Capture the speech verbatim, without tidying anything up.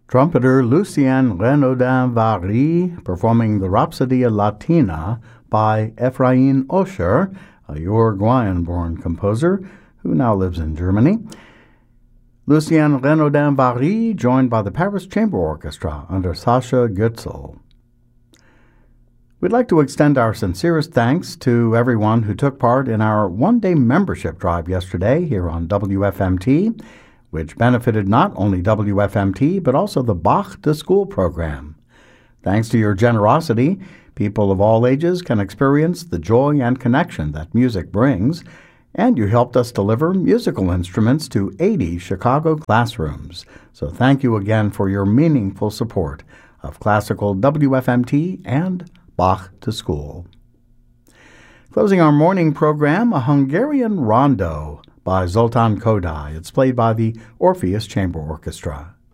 Trumpeter Lucien Renaudin-Vary performing the Rhapsodia Latina by Efrain Osher, a Uruguayan-born composer who now lives in Germany. Lucien Renaudin-Vary, joined by the Paris Chamber Orchestra under Sascha Goetzel. We'd like to extend our sincerest thanks to everyone who took part in our one-day membership drive yesterday here on W F M T, which benefited not only W F M T, but also the Bach to School program. Thanks to your generosity, people of all ages can experience the joy and connection that music brings, and you helped us deliver musical instruments to eighty Chicago classrooms. So thank you again for your meaningful support of classical W F M T and Bach to School. Closing our morning program, a Hungarian rondo by Zoltán Kodály. It's played by the Orpheus Chamber Orchestra.